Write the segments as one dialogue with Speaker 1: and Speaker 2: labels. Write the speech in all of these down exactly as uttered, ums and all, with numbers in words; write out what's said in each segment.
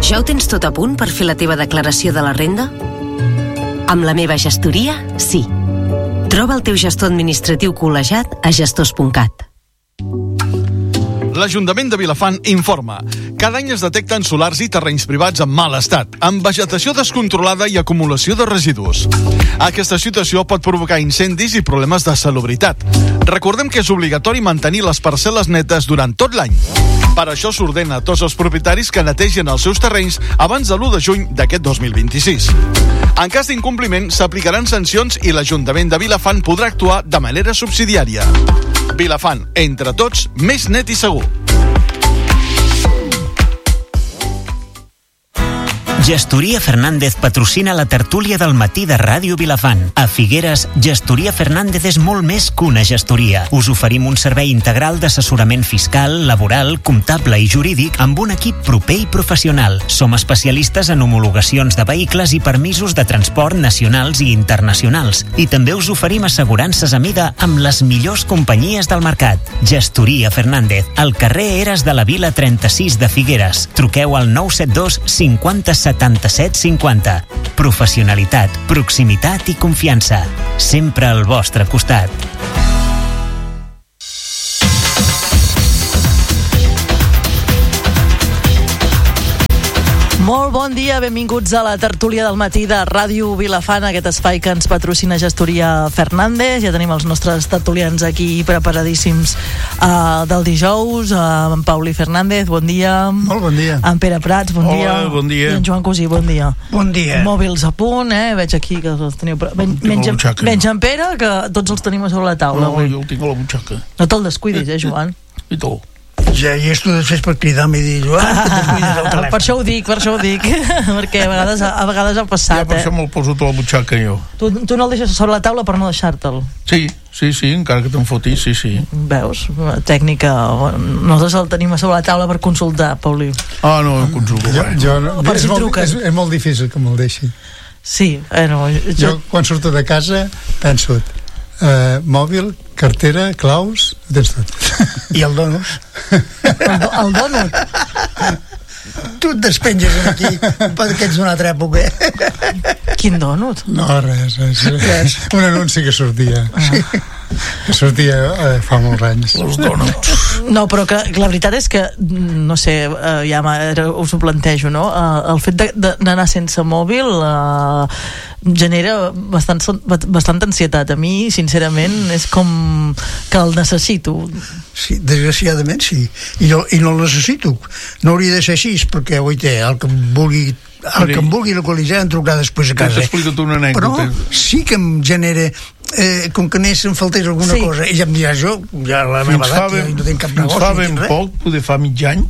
Speaker 1: Ja ho tens tot a punt per fer la teva declaració de la renda? Amb la meva gestoria, sí. Troba el teu gestor administratiu col·legiat a gestors punt cat.
Speaker 2: L'Ajuntament de Vilafant informa. Cada any es detecten solars i terrenys privats en mal estat, amb vegetació descontrolada i acumulació de residus. Aquesta situació pot provocar incendis i problemes de salubritat. Recordem que és obligatori mantenir les parcel·les netes durant tot l'any. Per això s'ordena a tots els propietaris que netegin els seus terrenys abans de l'u de juny d'aquest dos mil vint-i-sis. En cas d'incompliment, s'aplicaran sancions i l'Ajuntament de Vilafant podrà actuar de manera subsidiària. Vilafant, entre tots, més net i segur.
Speaker 3: Gestoria Fernández patrocina la tertúlia del matí de Ràdio Vilafant. A Figueres, Gestoria Fernández és molt més que una gestoria. Us oferim un servei integral d'assessorament fiscal, laboral, comptable i jurídic amb un equip proper i professional. Som especialistes en homologacions de vehicles i permisos de transport nacionals i internacionals. I també us oferim assegurances a mida amb les millors companyies del mercat. Gestoria Fernández, al carrer Eres de la Vila trenta-sis de Figueres. Truqueu al nou set dos cinquanta setanta-set cinquanta. Professionalitat, proximitat i confiança. Sempre al vostre costat.
Speaker 4: Molt bon dia, benvinguts a la tertúlia del matí de Ràdio Vilafant, aquest espai que ens patrocina Gestoria Fernández. Ja tenim els nostres tertulians aquí preparadíssims uh, del dijous. Uh, en Pauli Fernández, bon dia.
Speaker 5: Molt bon dia.
Speaker 4: En Pere Prats, bon
Speaker 5: Hola,
Speaker 4: dia.
Speaker 5: bon dia.
Speaker 4: I en Joan Cosí, bon dia.
Speaker 5: Bon dia.
Speaker 4: Mòbils a punt, eh? Veig aquí que els teniu... Ben, menys, menys en Pere, que tots els tenim a sobre la taula.
Speaker 5: No,
Speaker 4: avui.
Speaker 5: jo el tinc a la butxaca.
Speaker 4: No te'l descuidis, eh, Joan?
Speaker 5: I tu?
Speaker 6: Ja, i és tu després per cridar-me i dir, Joan, que et descuides el telèfon.
Speaker 4: Per això ho dic, per això ho dic. Perquè a vegades, a vegades ha passat,
Speaker 5: ja, per
Speaker 4: eh?
Speaker 5: això me'l poso a la butxaca, jo.
Speaker 4: Tu, tu no el deixes sobre la taula per no deixar-te'l?
Speaker 5: Sí, sí, sí, encara que te'n fotis, sí, sí.
Speaker 4: Veus? Tècnica... Nosaltres el tenim a sobre la taula per consultar, Pauli.
Speaker 5: Ah, no, em consulto.
Speaker 7: Jo, jo no,
Speaker 4: per
Speaker 7: és,
Speaker 4: si
Speaker 7: molt,
Speaker 4: truques.
Speaker 7: és, és molt difícil que me'l deixi.
Speaker 4: Sí, bueno... Jo,
Speaker 7: jo quan surto de casa penso... Uh, mòbil, cartera, claus, ho tens tot.
Speaker 6: I el donut?
Speaker 4: El, el donut?
Speaker 6: Tu et despenges aquí perquè ets d'una altra època.
Speaker 4: Quin donut?
Speaker 7: No, res, és, és un anunci que sortia. Ah. Que sortia eh, fa molts anys.
Speaker 5: Els donuts.
Speaker 4: No, però que, que la veritat és que, no sé, eh, ja us ho plantejo, no? Eh, el fet d'anar sense mòbil eh, genera bastant, bastant ansietat. A mi, sincerament, és com que el necessito.
Speaker 6: Sí, desgraciadament sí. I no, i no el necessito. No hauria de ser així, perquè avui té el que em vulgui el que em vulgui localitzar em trucarà després a casa.
Speaker 5: T'explico una anècdota.
Speaker 6: Però sí que em genera eh, com que anés em faltés alguna sí. cosa, ella em dirà, jo ja la meva edat ja no tinc cap negoci.
Speaker 5: Fins fa ben poc, poder fa mig any,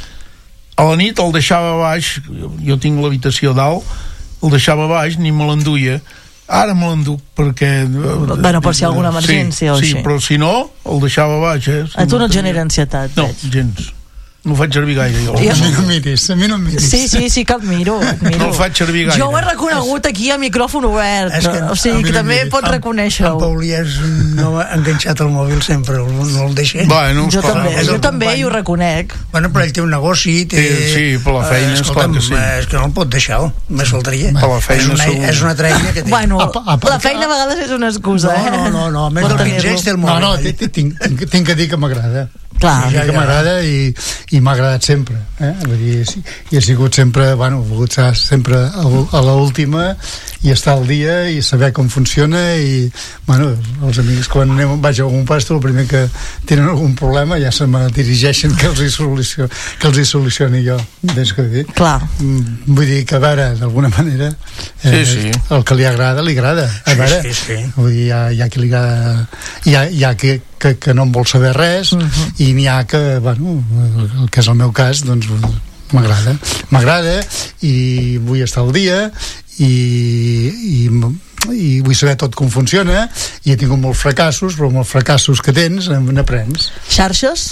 Speaker 5: a la nit el deixava a baix, jo, jo tinc l'habitació dalt, el deixava a baix, ni me l'enduia. Ara me l'enduc perquè...
Speaker 4: Bueno, per si hi ha alguna emergència
Speaker 5: sí,
Speaker 4: o
Speaker 5: així. Sí, però si no, el deixava a baix. Eh? Si
Speaker 4: a tu no et genera ansietat,
Speaker 5: no,
Speaker 4: veig.
Speaker 5: gens. No ho faig servir gaire, jo.
Speaker 7: I a mi no em miris, a mi no em miris.
Speaker 4: Sí, sí, sí que et miro, et miro.
Speaker 5: No el faig servir gaire.
Speaker 4: Jo ho he reconegut aquí a micròfon obert.
Speaker 6: És que,
Speaker 4: o sigui, que
Speaker 7: no
Speaker 4: també
Speaker 7: miris.
Speaker 4: pots reconèixer-ho.
Speaker 6: En Pauli és un home enganxat al mòbil sempre, no, no el deixa.
Speaker 5: Bueno,
Speaker 4: jo
Speaker 5: esclar,
Speaker 4: també,
Speaker 5: és
Speaker 4: jo
Speaker 5: el
Speaker 4: també
Speaker 5: company.
Speaker 4: i ho reconec.
Speaker 6: Bueno, però ell té un negoci, té...
Speaker 5: Sí, sí, per la feina,
Speaker 6: eh,
Speaker 5: esclar que sí.
Speaker 6: És que no el pot deixar, més faltaria.
Speaker 5: Per la feina,
Speaker 6: és una,
Speaker 5: segur.
Speaker 6: és una treia que té.
Speaker 4: Bueno,
Speaker 7: A, a, a,
Speaker 4: la feina a vegades és una excusa,
Speaker 6: no,
Speaker 4: eh?
Speaker 6: no, no, no, a més
Speaker 4: Per
Speaker 6: del
Speaker 4: tenir-lo.
Speaker 6: pinzell té el
Speaker 7: No,
Speaker 6: mòbil.
Speaker 7: no, tinc, tinc, tinc, tinc que dir que m'agrada.
Speaker 4: Clar.
Speaker 7: Sí, que m'agrada i, i m'ha agradat sempre, eh? Vull dir, sí, i he sigut sempre, bueno, he volgut estar sempre a, a l'última i estar al dia i saber com funciona i, bueno, els amics quan anem, vaig a algun pasto, el primer que tenen algun problema ja se me dirigeixen que els hi, solucioni, que els hi solucioni jo, des que dir.
Speaker 4: Clar.
Speaker 7: Vull dir que, a veure, d'alguna manera
Speaker 5: sí,
Speaker 7: eh,
Speaker 5: sí.
Speaker 7: el que li agrada, li agrada. A
Speaker 6: Sí,
Speaker 7: veure,
Speaker 6: sí, sí.
Speaker 7: vull dir, hi ha, hi ha qui li agrada, hi ha, hi ha qui, que, que no en vol saber res, uh-huh. i n'hi ha que, bueno, el que és el meu cas, doncs m'agrada. M'agrada i vull estar al dia i, i, i vull saber tot com funciona i he tingut molts fracassos, però amb els fracassos que tens n'aprens.
Speaker 4: Xarxes?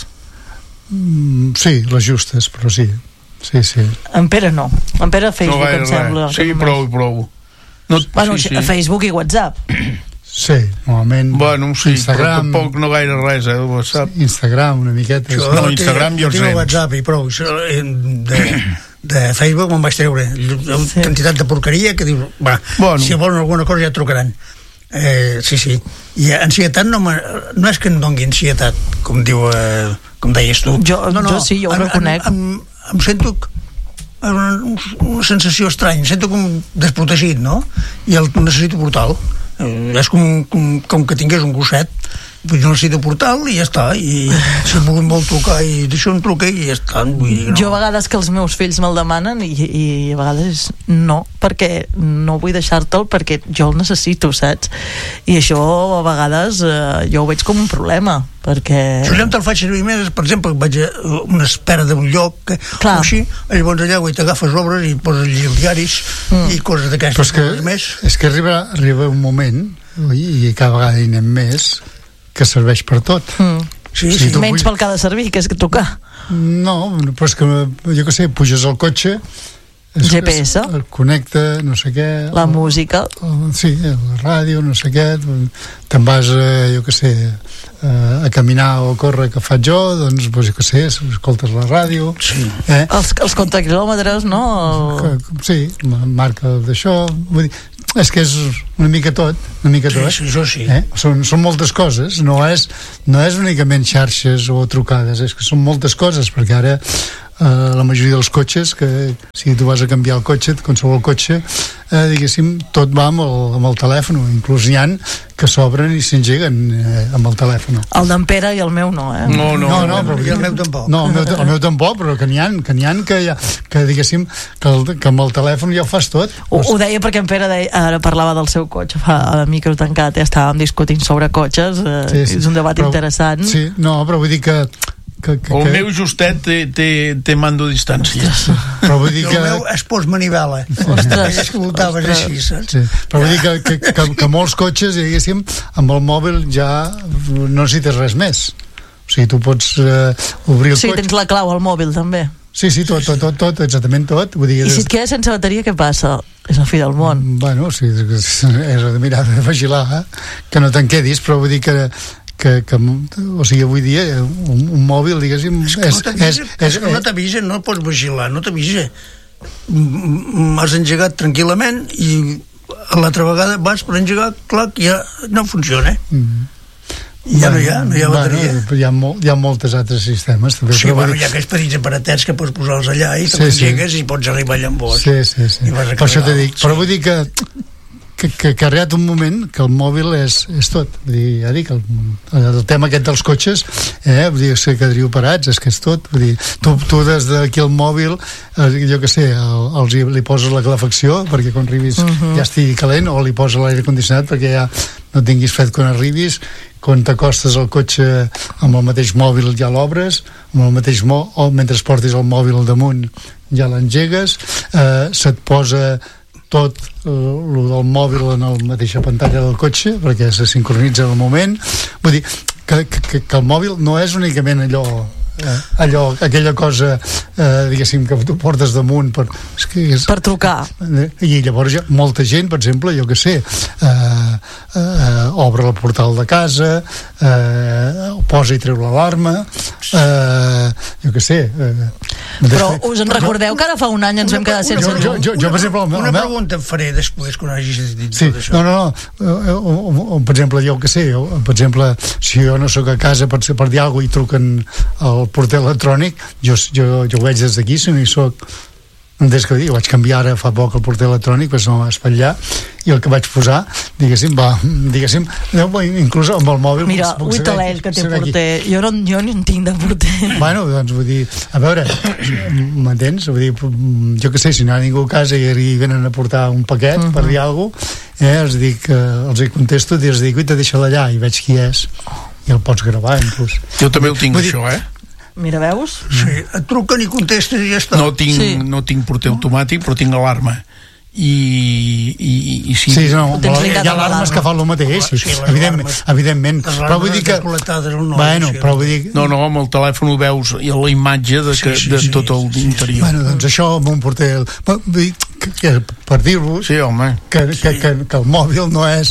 Speaker 7: Mm, sí, les justes, però sí. Sí, sí.
Speaker 4: En Pere no. En Pere Facebook,
Speaker 5: no gaire,
Speaker 4: em sembla.
Speaker 5: Sí, prou, prou. No,
Speaker 4: Bueno,
Speaker 5: sí, sí.
Speaker 4: Facebook i WhatsApp.
Speaker 7: Sí, normalment
Speaker 5: bueno, sí,
Speaker 7: Instagram,
Speaker 5: però tampoc no gaire res, eh, el WhatsApp.
Speaker 7: Instagram una miqueta.
Speaker 6: Jo,
Speaker 5: No, Instagram
Speaker 6: jo
Speaker 5: jo
Speaker 6: tinc el
Speaker 5: sé.
Speaker 6: WhatsApp i prou. Això, eh, de, de Facebook me'n vaig treure una sí. quantitat de porqueria que dius, va, bueno. si volen alguna cosa ja trucaran. Eh, sí, sí. I ansietat no, no és que em doni ansietat, com diu, eh, com deies tu.
Speaker 4: Jo,
Speaker 6: no, no,
Speaker 4: jo sí, jo ho reconec.
Speaker 6: Em, em, em sento una, una sensació estranya, em sento com desprotegit, no? I el necessito portal. Eh, és com, com, com que tingués un gosset, vull dir, necessito portal i ja està, i si em vulguin molt trucar i d'això em truca i ja està. Vull dir, no.
Speaker 4: Jo a vegades que els meus fills me'l demanen i, i a vegades no, perquè no vull deixar-te'l perquè jo el necessito, saps? I això a vegades eh, jo ho veig com un problema, perquè...
Speaker 6: Jo ja te'l faig servir més, per exemple, vaig a una espera d'un lloc que, o així, llavors allà vull t'agafes obres i poses els diaris mm. i coses d'aquestes coses més.
Speaker 7: És que arriba, arriba un moment, i cada vegada hi anem més, que serveix per tot.
Speaker 4: Mm.
Speaker 6: Sí,
Speaker 4: sí, sí. Menys vull... pel que ha de servir, que és que tocar.
Speaker 7: No, però és que, jo què sé, puges al cotxe, es,
Speaker 4: G P S,
Speaker 7: es connecta, no sé què,
Speaker 4: la el, música,
Speaker 7: el, sí, la ràdio, no sé què, te'n vas, eh, jo què sé, eh, a caminar o a córrer, que faig jo, doncs, pues, jo què sé, escoltes la ràdio,
Speaker 6: sí.
Speaker 7: eh?
Speaker 4: els, els contraquilòmetres, no? El...
Speaker 7: Que, sí, marca d'això, vull dir, és que és una mica tot, una mica tot.
Speaker 6: Sí, això sí.
Speaker 7: Eh? Són, són moltes coses, no és, no és únicament xarxes o trucades, és que són moltes coses, perquè ara eh, la majoria dels cotxes, que si tu vas a canviar el cotxe, qualsevol cotxe, eh, diguéssim, tot va amb el, amb el telèfon, inclús n'hi ha que s'obren i s'engeguen eh, amb el telèfon.
Speaker 4: El d'en Pere i el meu no, eh?
Speaker 5: No, no,
Speaker 7: no, no, però,
Speaker 6: i el meu tampoc.
Speaker 7: No, el meu, el meu tampoc, però que n'hi ha, que, n'hi ha que, ja, que diguéssim, que, el, que amb el telèfon ja ho fas tot.
Speaker 4: Ho, ho deia perquè en Pere deia, ara parlava del seu cotxe, fa a micro tancat, ja estàvem discutint sobre cotxes, eh,
Speaker 7: sí, sí.
Speaker 4: és un debat
Speaker 7: però,
Speaker 4: interessant.
Speaker 7: Sí, no, però vull dir que Que, que,
Speaker 5: el
Speaker 7: que...
Speaker 5: meu justet té, té, té mando a distància.
Speaker 7: Però vull dir que...
Speaker 6: El meu es pos manivela.
Speaker 4: Ostres,
Speaker 6: és que voltaves així, saps?
Speaker 7: Sí. Però vull dir que, que, que, que molts cotxes, diguéssim, amb el mòbil ja no necessites res més. O sigui, tu pots uh, obrir el
Speaker 4: sí,
Speaker 7: cotxe...
Speaker 4: tens la clau al mòbil, també.
Speaker 7: Sí, sí, tot, tot, tot, tot exactament tot. Vull dir,
Speaker 4: I si et quedes sense bateria, què passa? És la fi del món.
Speaker 7: Bueno, sí, és de mirar, de vigilar, eh? Que no te'n quedis, però vull dir que Que, que, o sigui, avui dia un, un mòbil, diguéssim, és
Speaker 6: que no t'avisa, és, és, és, no t'avisa, no pots vigilar, no t'avisa. M'has engegat tranquil·lament i l'altra vegada vas per engegar, clar, que ja no funciona. Mm. Ja bueno, no hi ha, no hi ha bateria.
Speaker 7: Bueno, hi ha, mol, hi ha moltes altres sistemes també.
Speaker 6: Sí, bueno, hi ha aquells petits aparatets que pots posar-los allà i te sí, l'engegues sí. I pots arribar allà amb vos.
Speaker 7: Sí, sí, sí. Per això t'he dit, sí. Però vull dir que que, que, que ha arribat un moment que el mòbil és, és tot. Vull dir, ja dic, el, el tema aquest dels cotxes, eh, vull dir, que quedaria operats, és que és tot. Vull dir, tu, tu des d'aquí al mòbil, eh, jo què sé, el, els, li poses la calefacció perquè quan arribis uh -huh. ja estigui calent, o li poses l'aire condicionat perquè ja no tinguis fred quan arribis. Quan t'acostes al cotxe amb el mateix mòbil ja l'obres, amb el mateix mòbil, o mentre portis el mòbil al damunt ja l'engegues, eh, se't posa tot el del mòbil en la mateixa pantalla del cotxe perquè se sincronitza al moment. Vull dir que, que, que el mòbil no és únicament allò eh, allò, aquella cosa eh, diguéssim que tu portes damunt per, és que és,
Speaker 4: per trucar
Speaker 7: i llavors ja, molta gent, per exemple, jo que sé eh, eh, obre el portal de casa eh, posa i treu l'alarma eh, jo que sé eh,
Speaker 4: però us en recordeu que ara fa un any ens vam quedar sense...
Speaker 7: Jo, jo, jo, jo, per exemple,
Speaker 6: una pregunta em faré després quan hagis dit
Speaker 7: sí,
Speaker 6: tot això.
Speaker 7: No, no, no. O, o, o, per exemple, jo que sé, jo, per exemple, si jo no sóc a casa per, per dir alguna cosa i truquen al porter electrònic, jo, jo, jo ho veig des d'aquí, si no hi soc des que dic, vaig canviar ara fa poc el porter electrònic, pues no va espatllar, i el que vaig posar, diguéssim, va, diguéssim, inclús amb el mòbil...
Speaker 4: Mira, ui taleix que té porter, jo no, jo no en tinc de porter.
Speaker 7: Bueno, doncs vull dir, a veure, m'entens? Vull dir, jo que sé, si no hi ha ningú a casa i, i venen a portar un paquet uh -huh. per dir alguna cosa, eh, els dic, eh, els hi contesto i els dic, uita, deixa-la allà, i veig qui és, i el pots gravar, inclús.
Speaker 5: Jo també ho tinc, això, eh?
Speaker 4: Mira, veus?
Speaker 6: Sí, et truquen i contestes i ja està.
Speaker 5: No tinc,
Speaker 4: sí.
Speaker 5: no tinc porter automàtic, però tinc alarma. I, i, i sí,
Speaker 7: sí no, hi ha alarmes que fan el mateix, sí, sí, evidentment, evidentment. Però vull dir que... Bueno, però vull dir...
Speaker 5: No, no, amb el telèfon ho veus i la imatge de, que, sí, sí, de sí, tot el sí, interior.
Speaker 7: Bueno, doncs això amb un porter... Vull dir, que, que, per dir-vos
Speaker 5: sí, home.
Speaker 7: Que, que, que, que el mòbil no és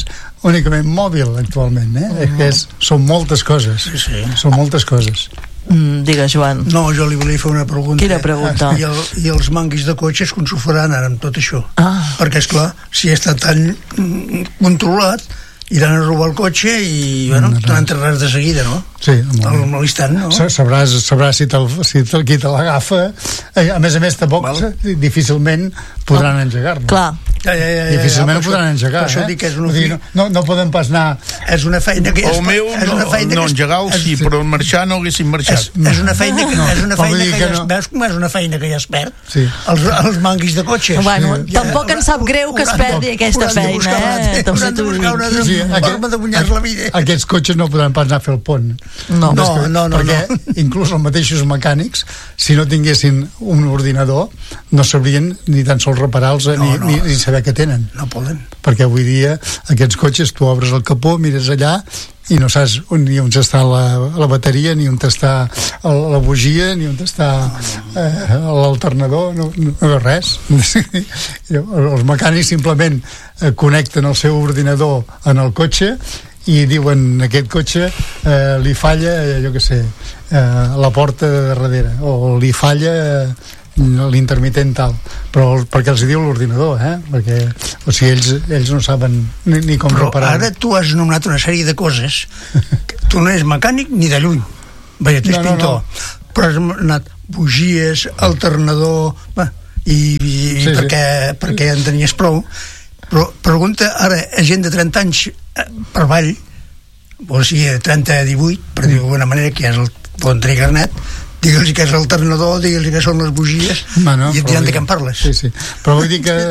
Speaker 7: únicament mòbil actualment, eh? Uh-huh. Que és, són moltes coses.
Speaker 6: Sí, sí.
Speaker 7: Són moltes coses.
Speaker 4: Mm, digues, Joan.
Speaker 6: No, jo li volia fer una pregunta.
Speaker 4: Quina pregunta?
Speaker 6: I, el, i els manguis de cotxes com s'ho faran ara amb tot això?
Speaker 4: Ah.
Speaker 6: Perquè, esclar, si està tan mm, controlat, iran a robar el cotxe i, bueno, no, t'han res de seguida, no?
Speaker 7: Sí,
Speaker 6: al, a l'instant, no?
Speaker 7: Sabràs, sabràs si te'l si te, qui te l'agafa. A més a més, tampoc Val. difícilment podran oh. engegar-lo.
Speaker 4: Clar.
Speaker 6: Ja, ja, ja, ja,
Speaker 7: difícilment
Speaker 6: ja,
Speaker 7: ho podran engegar,
Speaker 6: per això
Speaker 7: eh?
Speaker 6: dic que és una
Speaker 7: dir, no, no, no poden pas anar...
Speaker 6: És una feina que...
Speaker 5: El es, meu
Speaker 6: és
Speaker 5: no,
Speaker 6: una feina
Speaker 5: no
Speaker 6: que
Speaker 5: engegar-lo sí, però en marxar no haguessin marxat.
Speaker 6: És, és una feina que, no, és una feina que, que ja
Speaker 7: no.
Speaker 6: es, veus com és una feina que ja es perd?
Speaker 7: Sí.
Speaker 6: Els, els manguis de cotxes.
Speaker 4: Bueno,
Speaker 6: ja,
Speaker 4: tampoc ens sap greu que es perdi aquesta feina, eh?
Speaker 6: Hauran de buscar una sí, forma de guanyar la vida.
Speaker 7: Aquests cotxes no podran pas anar a fer el pont.
Speaker 4: No,
Speaker 6: no, no, no.
Speaker 7: Perquè no. inclús els mateixos mecànics, si no tinguessin un ordinador, no sabrien ni tan sols reparar-los no, ni, no. ni, ni saber què tenen.
Speaker 6: No poden.
Speaker 7: Perquè avui dia aquests cotxes tu obres el capó, mires allà i no saps on, ni on està la, la bateria, ni on està el, la bugia, ni on està eh, l'alternador, no, no, no res. Els mecànics simplement eh, connecten el seu ordinador en el cotxe i diuen aquest cotxe eh, li falla, jo què sé, eh, la porta de darrere, o li falla eh, l'intermitent tal, però perquè els diu l'ordinador, eh? Perquè, o sigui, ells, ells no saben ni, ni com
Speaker 6: però
Speaker 7: reparar.
Speaker 6: Ara tu has nomenat una sèrie de coses. Tu no ets mecànic ni de lluny. Vaja, tu ets no, pintor. No, no. Però has nomenat bugies, alternador... Bé, i, i sí, perquè, sí. perquè ja en tenies prou. Però pregunta ara a gent de trenta anys per avall, o sigui, de trenta a divuit, per dir d'alguna manera, que ja és el bon tenir carnet, digue'ls que és l'alternador, digue'ls que són les bugies, bueno, i et diran de què en parles.
Speaker 7: Sí, sí. Però vull dir que